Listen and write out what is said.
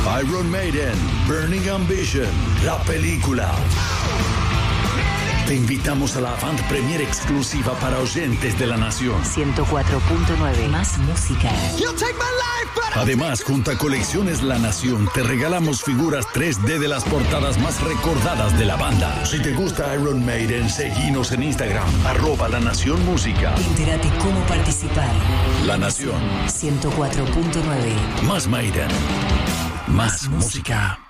Iron Maiden, Burning Ambition, la película. Te invitamos a la avant premiere exclusiva para oyentes de La Nación. 104.9, más música. Además, junto a Colecciones La Nación, te regalamos figuras 3D de las portadas más recordadas de la banda. Si te gusta Iron Maiden, seguinos en Instagram, @La Nación Música. Entérate cómo participar. La Nación. 104.9. Más Maiden. Más música.